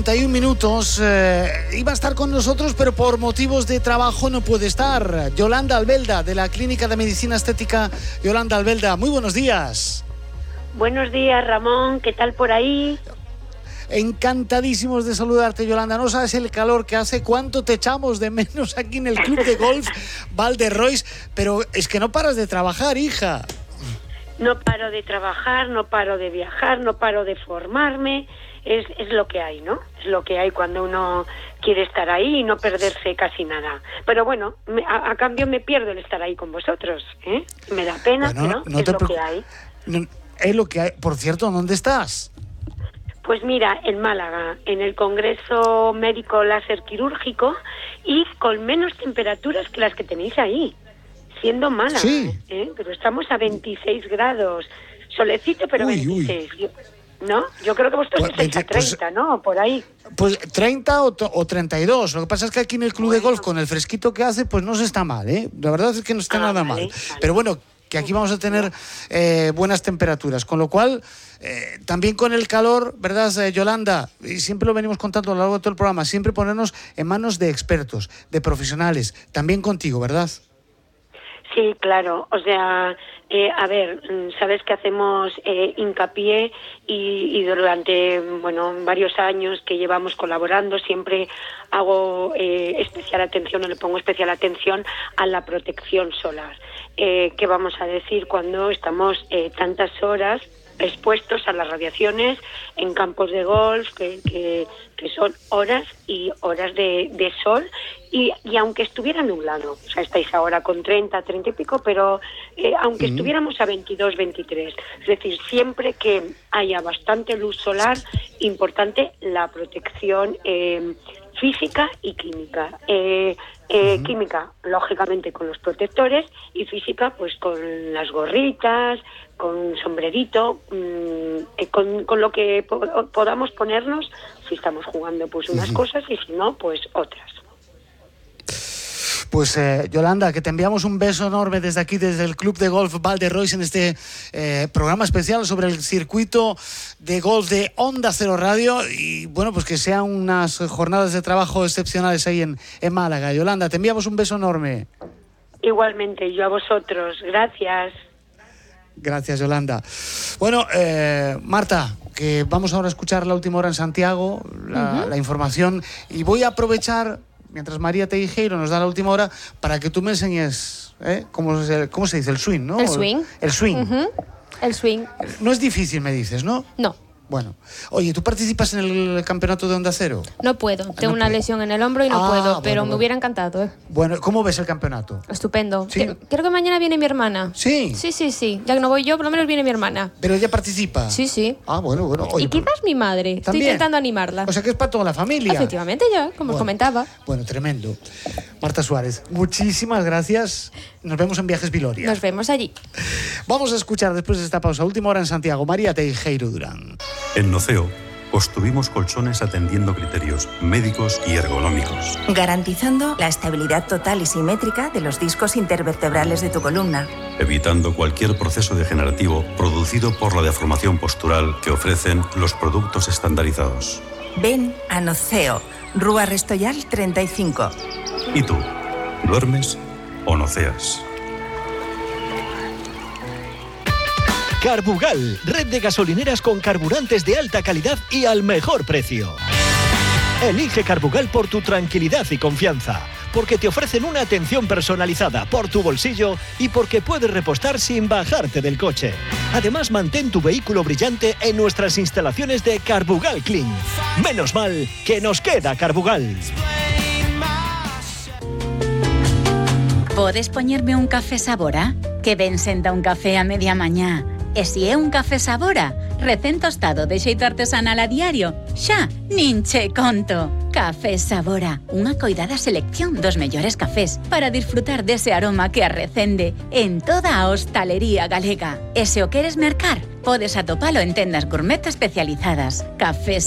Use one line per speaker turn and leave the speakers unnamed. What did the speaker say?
51 minutos. Iba a estar con nosotros, pero por motivos de trabajo no puede estar. Yolanda Albelda, de la Clínica de Medicina Estética. Yolanda Albelda, muy buenos días.
Buenos días, Ramón. ¿Qué tal por ahí?
Encantadísimos de saludarte, Yolanda. No sabes el calor que hace, cuánto te echamos de menos aquí en el Club de Golf Valderrois, pero es que no paras de trabajar, hija.
No paro de trabajar, no paro de viajar, no paro de formarme. Es lo que hay, ¿no? Es lo que hay cuando uno quiere estar ahí y no perderse casi nada. Pero bueno, a cambio me pierdo el estar ahí con vosotros, ¿eh? Me da pena,
bueno,
pero es lo que hay.
Es lo que hay. Por cierto, ¿dónde estás?
Pues mira, en Málaga, en el Congreso Médico Láser Quirúrgico y con menos temperaturas que las que tenéis ahí, siendo Málaga,
sí.
Pero estamos a 26 grados, solecito, pero 26. ¿No? Yo creo que vosotros estáis a 30, ¿no? Por ahí.
Pues 30 o 32. Lo que pasa es que aquí en el Club de Golf, con el fresquito que hace, pues no se está mal, ¿eh? La verdad es que no está nada mal. Pero bueno, que aquí vamos a tener buenas temperaturas. Con lo cual, también con el calor, ¿verdad, Yolanda? Y siempre lo venimos contando a lo largo de todo el programa, siempre ponernos en manos de expertos, de profesionales. También contigo, ¿verdad?
Sí, claro. O sea, a ver, sabes que hacemos hincapié y durante, varios años que llevamos colaborando siempre hago especial atención, o le pongo especial atención a la protección solar. ¿Qué vamos a decir cuando estamos tantas horas expuestos a las radiaciones en campos de golf, que son horas y horas de sol, y aunque estuviera nublado, o sea, estáis ahora con 30 y pico, pero aunque estuviéramos a 22, 23, es decir, siempre que haya bastante luz solar, importante la protección física y química. Química, lógicamente, con los protectores, y física, pues con las gorritas, con un sombrerito, con lo que podamos ponernos, si estamos jugando, pues unas cosas, y si no, pues otras.
Pues Yolanda, que te enviamos un beso enorme desde aquí, desde el Club de Golf Valderrois, en este programa especial sobre el circuito de golf de Onda Cero Radio, y bueno, pues que sean unas jornadas de trabajo excepcionales ahí en Málaga. Yolanda, te enviamos un beso enorme.
Igualmente, yo a vosotros. Gracias.
Gracias, Yolanda. Bueno, Marta, que vamos ahora a escuchar la última hora en Santiago, la información, y voy a aprovechar, mientras María Teijeiro nos da la última hora, para que tú me enseñes, ¿cómo se dice? El swing, ¿no?
El swing.
El swing.
El swing.
No es difícil, me dices, ¿no?
No.
Bueno. Oye, ¿tú participas en el campeonato de Onda Cero?
No puedo. Tengo una lesión en el hombro y no puedo, pero me hubiera encantado, ¿eh?
Bueno, ¿cómo ves el campeonato?
Estupendo.
¿Sí?
Creo que mañana viene mi hermana.
¿Sí?
Sí. Ya que no voy yo, por lo menos viene mi hermana.
¿Pero ella participa?
Sí.
Ah, bueno. Oye,
y quizás mi madre.
¿también?
Estoy intentando animarla.
O sea que es para toda la familia.
Efectivamente, ya, como os comentaba.
Bueno, tremendo. Marta Suárez, muchísimas gracias. Nos vemos en Viajes Viloria.
Nos vemos allí.
Vamos a escuchar después de esta pausa, última hora en Santiago, María Teijeiro Durán.
En Noceo construimos colchones atendiendo criterios médicos y ergonómicos,
garantizando la estabilidad total y simétrica de los discos intervertebrales de tu columna,
evitando cualquier proceso degenerativo producido por la deformación postural que ofrecen los productos estandarizados.
Ven a Noceo, Rúa Restoyal 35.
¿Y tú? ¿Duermes o noceas?
Carbugal, red de gasolineras con carburantes de alta calidad y al mejor precio. Elige Carbugal por tu tranquilidad y confianza, porque te ofrecen una atención personalizada por tu bolsillo y porque puedes repostar sin bajarte del coche. Además, mantén tu vehículo brillante en nuestras instalaciones de Carbugal Clean. Menos mal que nos queda Carbugal.
Podes poñerme un café Sabora? Que ben senta un café a media mañá. E si é un café Sabora, recén tostado de xeito artesanal a diario, xa, nin che conto. Café Sabora, unha coidada selección dos mellores cafés para disfrutar dese aroma que arrecende en toda a hostalería galega. E se o queres mercar, podes atopalo en tendas gourmet especializadas. Café